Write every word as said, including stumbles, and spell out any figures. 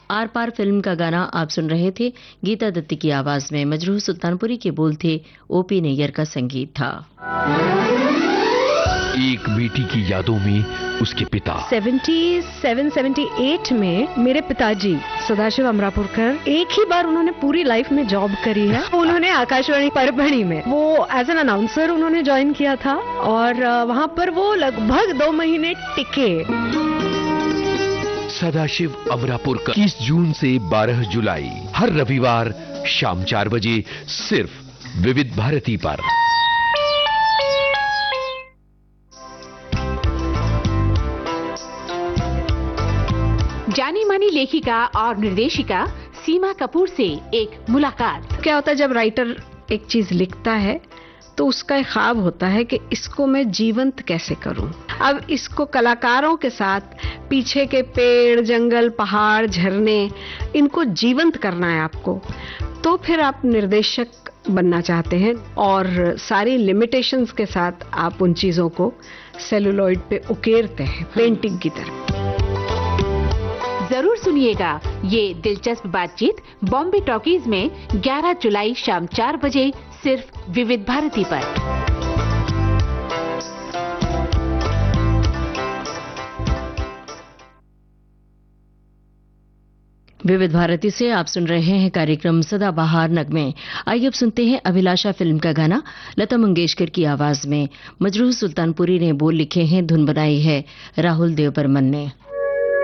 Are par film का गाना आप सुन रहे थे गीता दत्ती की आवाज में। मजरूह सुल्तानपुरी के बोल थे, ओपी नैयर का संगीत था। एक बेटी की यादों में उसके पिता सतहत्तर अठहत्तर में मेरे पिताजी सदाशिव अमरापुरकर एक ही बार उन्होंने पूरी लाइफ में जॉब करी है। उन्होंने आकाशवाणी परभणी में वो एज एन अनाउंसर उन्होंने ज्वाइन किया था और वहां पर वो लगभग दो महीने टिके। सदाशिव अमरापुरकर इक्कीस जून से बारह जुलाई हर रविवार शाम चार बजे सिर्फ विविध भारती पर। जानी मानी लेखिका और निर्देशिका सीमा कपूर से एक मुलाकात। क्या होता है जब राइटर एक चीज लिखता है तो उसका एक ख्वाब होता है कि इसको मैं जीवंत कैसे करूं। अब इसको कलाकारों के साथ पीछे के पेड़, जंगल, पहाड़, झरने, इनको जीवंत करना है आपको, तो फिर आप निर्देशक बनना चाहते हैं और सारी लिमिटेशंस के साथ आप उन चीजों को सेलुलॉइड पे उकेरते हैं पेंटिंग की तरह। जरूर सुनिएगा ये दिलचस्प बातचीत बॉम्बे टॉकीज में ग्यारह जुलाई शाम चार बजे सिर्फ विविध भारती पर। विविध भारती से आप सुन रहे हैं कार्यक्रम सदाबहार नगमे। आइए अब सुनते हैं अभिलाषा फिल्म का गाना लता मंगेशकर की आवाज में। मजरूह सुल्तानपुरी ने बोल लिखे हैं, धुन बनाई है राहुल देव बर्मन ने।